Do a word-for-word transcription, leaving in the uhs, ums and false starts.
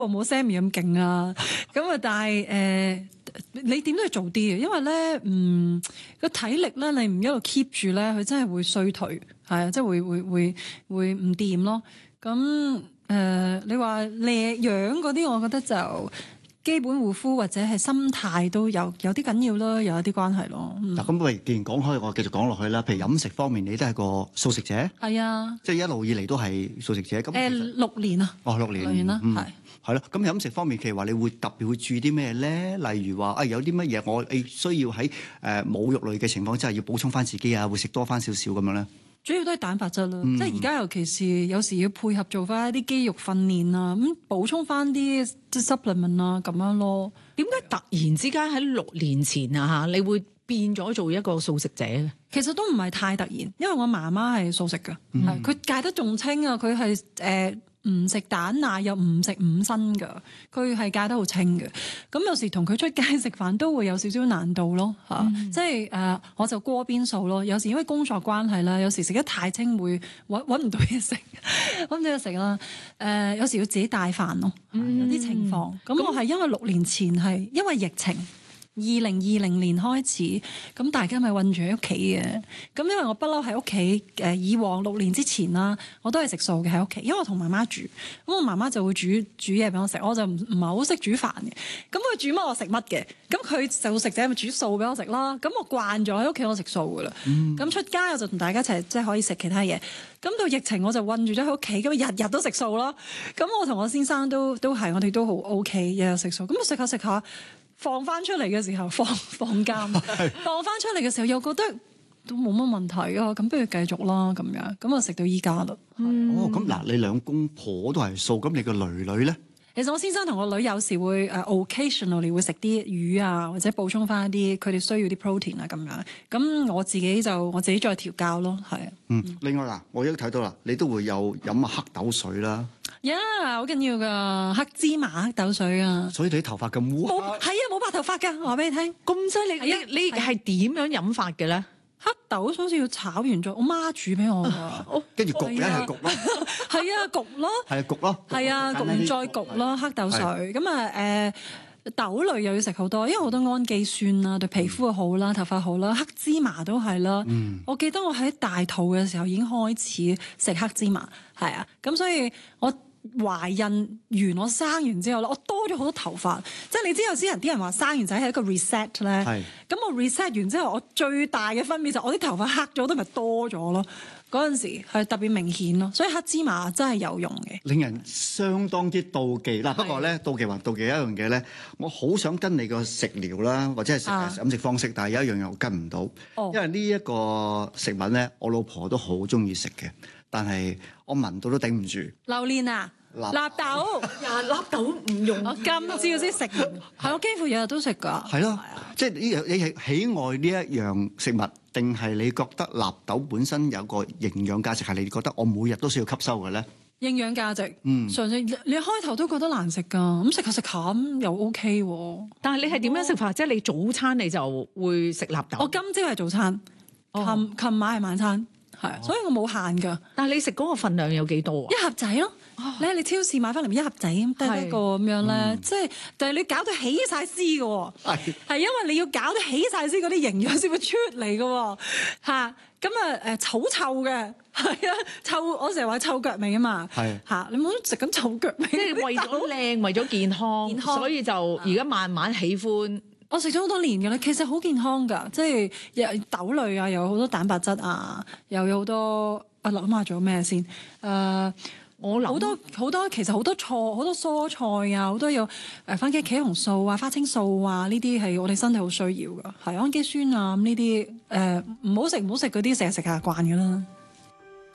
我冇 Sammy 咁勁啊，咁啊，但係誒、呃，你點都要做啲嘅，因為咧，嗯，個體力咧，你唔一路 keep 住咧，佢真係會衰退，係啊，即係會會會會唔掂咯。咁誒、呃，你話靚樣嗰啲，我覺得就基本護膚或者係心態都有有啲緊要咯，有一啲關係咯。 嗱、嗯，咁喂，既然講開，我繼續講落去啦。譬如飲食方面，你都係個素食者， 係啊， 即係一路以嚟都係素食者。咁誒、 呃、六年啊， 哦六年， 六年啦，係、嗯。 係咯，咁飲食方面，譬如話你會特別會注意啲咩咧？例如話啊、哎，有啲乜嘢我誒需要喺誒冇肉類嘅情況之下要補充翻自己啊，會食多翻少少咁樣咧？主要都係蛋白質啦，嗯、即係而家尤其是有時要配合做翻一啲肌肉訓練啊，咁補充翻啲即係 supplement 啊咁樣咯。 點解突然之間喺六年前啊嚇，你會變咗做一個素食者咧？ 其實都唔係太突然，因為我媽媽係素食㗎，係佢、嗯、戒得仲清啊，佢係誒。呃唔食蛋奶又唔食五辛㗎，佢係戒得好清嘅。咁有時同佢出街食飯都會有少少難度咯嚇，嗯、即係誒、呃、我就過邊數咯。有時因為工作關係啦，有時食得太清會揾揾唔到嘢食，揾唔到嘢食啦。誒、呃、有時要自己帶飯咯，嗯、有啲情況。咁、嗯、我係因為六年前係因為疫情。二零二零年開始，咁大家咪韞住喺屋企嘅。咁因為我不嬲喺屋企，誒以往六年之前啦，我都係食素嘅喺屋企，因為我同媽媽住，咁我媽媽就會煮煮嘢俾我食，我就唔唔係好識煮飯嘅。咁佢煮乜我食乜嘅，咁佢就食者咪煮素俾我食啦。咁我慣咗喺屋企我食素噶啦。咁、嗯、出街我就同大家一齊即係可以食其他嘢。咁到疫情我就韞住咗喺屋企，咁日日都食素啦。咁我同我先生都都係，我哋都好 OK，日日食素。咁我食下食下。放翻出嚟嘅時候，放放監，放翻出嚟嘅時候又覺得都冇乜問題啊，咁不如繼續啦咁樣，咁啊食到依家啦。 嗯、哦，咁嗱，你兩公婆都係素，咁你個女女咧？ 其實我先生同我女有時會誒、uh, occasionally 會食啲魚啊，或者補充翻一啲佢哋需要啲 protein 啊咁樣。咁我自己就我自己再調教咯，係啊。 嗯，另外嗱，我已經睇到啦，你都會有飲黑豆水啦。 呀，好緊要噶，黑芝麻黑豆水啊！ 所以你啲頭髮咁烏黑？ 冇，係啊，冇白頭髮噶，我話俾你聽。 咁犀利，你你係點樣飲法嘅咧？ 黑豆好似要炒完再，我媽煮俾我㗎。 跟住焗一係焗咯。 係啊，焗咯。係啊， 焗咯。 係啊，焗完再焗咯，黑豆水。咁啊誒，豆類又要食好多，因為好多氨基酸啦，對皮膚又好啦，頭髮好啦，黑芝麻都係啦。嗯。我記得我喺大肚嘅時候已經開始食黑芝麻，係啊，咁所以我。懷孕完我生完之後咧，我多咗好多頭髮。即係你知有啲人啲人話生完仔係一個 reset 咧，咁我 reset 完之後，我最大嘅分別就我啲頭髮黑咗，都咪多咗咯。嗰陣時係特別明顯咯，所以黑芝麻真係有用嘅， 令人相當之妒忌啦。不過咧，妒忌還妒忌一樣嘢咧，我好想跟你個食療啦，或者係食飲食方式，但係有一樣嘢我跟唔到，哦、因為呢一個食物咧，我老婆都好中意食嘅。但係我聞到都頂唔住。 榴蓮啊，納豆呀，納豆唔用。 我今朝先食，係我幾乎日日都食㗎。 係咯，即係你你係喜愛呢一樣食物，定係你覺得納豆本身有個營養價值，係你覺得我每日都需要吸收嘅咧？ 營養價值，嗯，上次你開頭都覺得難食㗎，咁食下食下咁又 OK 喎。 但係你係點樣食法？即係你早餐你就會食納豆。 我今朝係早餐，琴琴晚係晚餐。係，所以我冇限㗎。 但係你食嗰個份量有幾多啊？ 一盒仔咯，你喺你超市買翻嚟一盒仔咁得一個咁樣咧，即係但係你搞到起晒絲嘅喎，係因為你要搞到起晒絲嗰啲營養先會出嚟嘅喎，嚇咁啊誒臭臭嘅，係啊臭，我成日話臭腳味啊嘛，係嚇你唔好食緊臭腳味， 即係為咗靚，為咗健康，健康所以就而家慢慢喜歡。 我食咗好多年嘅咧，其實好健康㗎，即係有豆類啊，又有好多蛋白質啊，又有好多啊諗下仲有咩先？誒、呃，我諗好多好多，其實好多菜，好多蔬菜啊，好多有誒番茄茄紅素啊、花青素啊，呢啲係我哋身體好需要㗎，係氨基酸啊咁呢啲誒唔好食唔好食嗰啲，成日食下慣㗎啦。